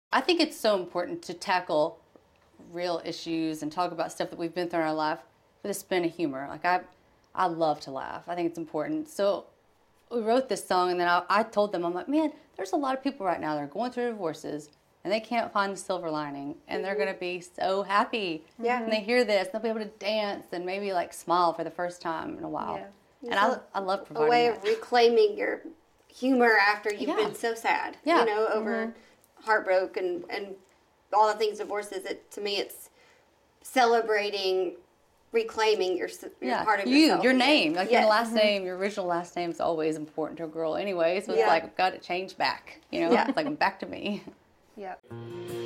I think it's so important to tackle real issues and talk about stuff that we've been through in our life with a spin of humor. Like I love to laugh. I think it's important. So we wrote this song, and then I told them, I'm like, man, there's a lot of people right now that are going through divorces, and they can't find the silver lining, and they're going to be so happy when they hear this. They'll be able to dance and maybe like smile for the first time in a while. Yeah. And I love providing a way that. of reclaiming your humor after you've been so sad, over heartbreak and all the things divorce is. To me, it's celebrating, reclaiming your part of yourself. Your name, like your last name, your original last name is always important to a girl anyway. So it's like, I've got to change back. It's like back to me. Yep.